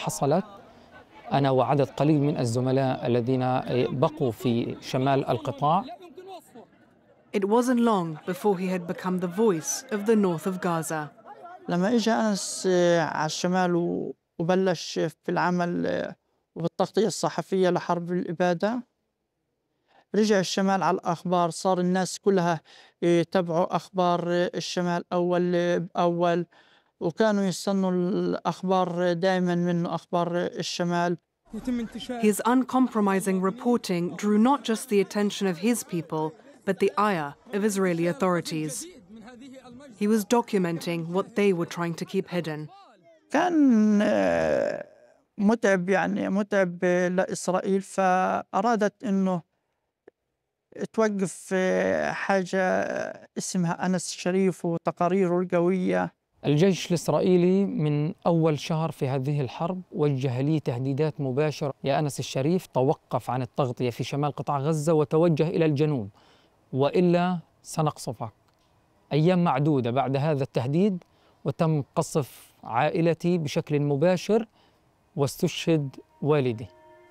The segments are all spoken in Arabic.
حصلت أنا وعدد قليل من الزملاء الذين بقوا في شمال القطاع. It wasn't long before he had become the voice of the north of Gaza. لما إجا أنس على الشمال وبلش في العمل وبالتغطية الصحفية لحرب الإبادة، رجع الشمال على الأخبار، صار الناس كلها يتابعوا أخبار الشمال أول بأول، وكانوا يستنوا الأخبار دائما منه أخبار الشمال. His uncompromising reporting drew not just the attention of his people, but the ire of Israeli authorities. He was documenting what they were trying to keep hidden. كان متعب، يعني متعب لإسرائيل، فأرادت إنه توقف حاجة اسمها أنس الشريف وتقاريره القوية. الجيش الإسرائيلي من أول شهر في هذه الحرب وجه لي تهديدات مباشرة: يا أنس الشريف توقف عن التغطية في شمال قطاع غزة وتوجه إلى الجنوب وإلا سنقصفك. أيام معدودة بعد هذا التهديد وتم قصف عائلتي بشكل مباشر واستشهد والدي.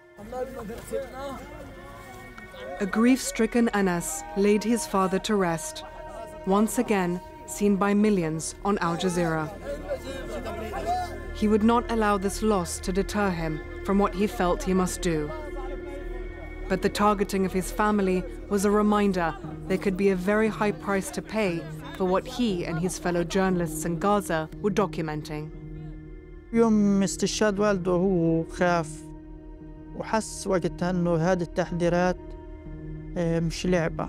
A grief-stricken Anas laid his father to rest, once again seen by millions on Al Jazeera. He would not allow this loss to deter him from what he felt he must do. But the targeting of his family was a reminder there could be a very high price to pay for what he and his fellow journalists in Gaza were documenting. يوم استشهاد والده هو خاف وحس وقتها إنه هذه التحذيرات مش لعبة.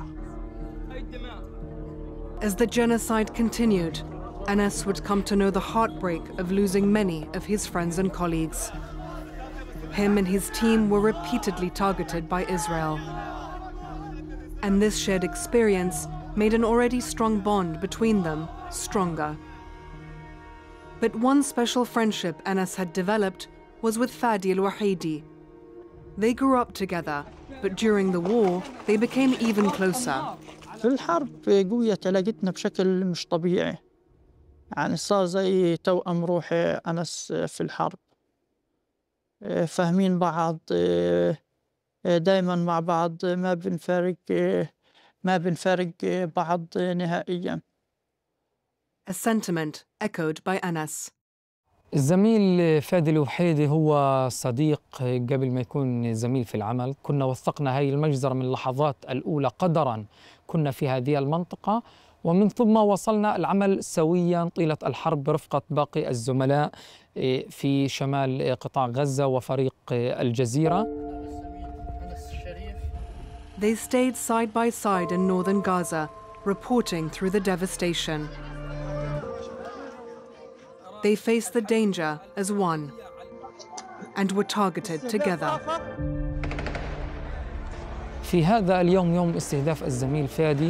As the genocide continued, Anas would come to know the heartbreak of losing many of his friends and colleagues. Him and his team were repeatedly targeted by Israel. And this shared experience made an already strong bond between them stronger. But one special friendship Anas had developed was with Fadi al-Wahidi. They grew up together, but during the war, they became even closer. في الحرب قوية علاقتنا بشكل مش طبيعي، يعني صار زي توأم روحي أنس في الحرب، فاهمين بعض دايما مع بعض، ما بنفارق بعض نهائيا. A sentiment echoed by Anas. الزميل فادي الوحيدي هو صديق قبل ما يكون زميل في العمل. كنا وثقنا هاي المجزرة من اللحظات الأولى قدرا كنا في هذه المنطقة، ومن ثم وصلنا العمل سويا طيلة الحرب برفقة باقي الزملاء في شمال قطاع غزة وفريق الجزيرة. They stayed side by side in northern Gaza, reporting through the devastation. They faced the danger as one and were targeted together. في هذا اليوم، يوم استهداف الزميل فادي،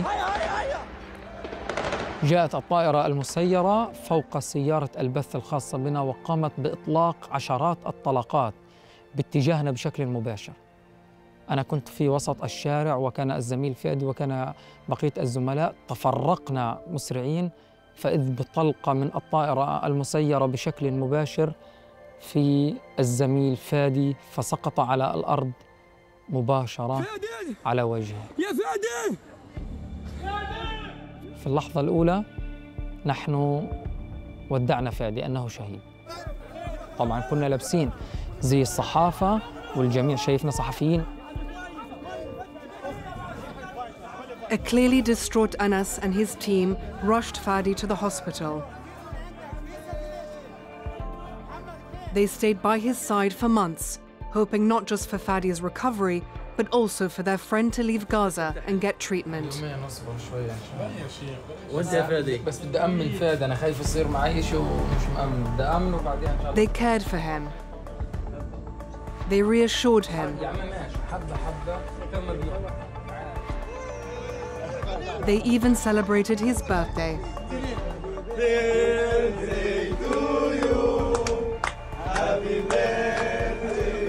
جاءت الطائرة المسيرة فوق سيارة البث الخاصة بنا وقامت بإطلاق عشرات الطلقات باتجاهنا بشكل مباشر. أنا كنت في وسط الشارع وكان الزميل فادي وكان بقية الزملاء، تفرقنا مسرعين فإذ بطلقة من الطائرة المسيرة بشكل مباشر في الزميل فادي، فسقط على الأرض مباشرة على وجهه. يا فادي! في اللحظة الأولى نحن ودعنا فادي أنه شهيد. طبعا كنا لابسين زي الصحافة والجميع شايفنا صحفيين. A clearly distraught Anas and his team rushed Fadi to the hospital. They stayed by his side for months, hoping not just for Fadi's recovery, but also for their friend to leave Gaza and get treatment. They cared for him. They reassured him. They even celebrated his birthday. Birthday to you. Happy birthday.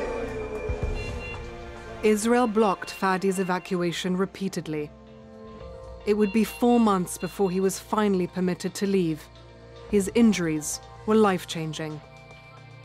Israel blocked Fadi's evacuation repeatedly. It would be 4 months before he was finally permitted to leave. His injuries were life-changing.